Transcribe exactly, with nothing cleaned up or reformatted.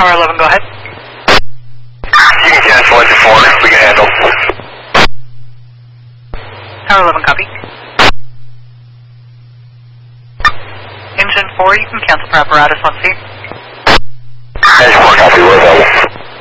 Tower eleven, go ahead. You can cancel engine four, we can handle. Tower eleven, copy. Engine four, you can cancel for apparatus on C. Engine four, copy, we're available.